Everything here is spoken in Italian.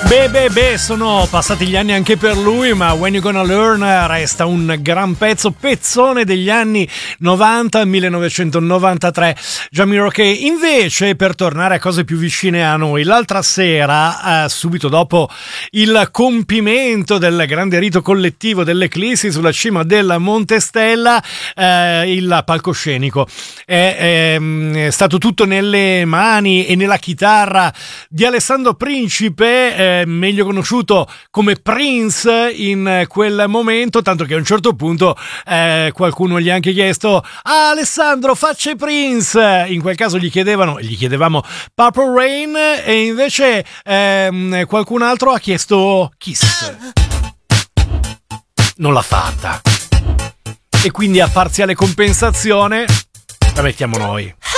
Sono passati gli anni anche per lui, ma When You Gonna Learn resta un gran pezzone degli anni 90, 1993. Jamiro, che invece, per tornare a cose più vicine a noi, l'altra sera, subito dopo il compimento del grande rito collettivo dell'Eclissi sulla cima del Monte Stella, il palcoscenico è stato tutto nelle mani e nella chitarra di Alessandro Principe, meglio conosciuto come Prince in quel momento, tanto che a un certo punto qualcuno gli ha anche chiesto: Alessandro, faccia Prince. In quel caso gli chiedevamo Purple Rain, e invece qualcun altro ha chiesto Kiss. Non l'ha fatta, e quindi a parziale compensazione la mettiamo noi.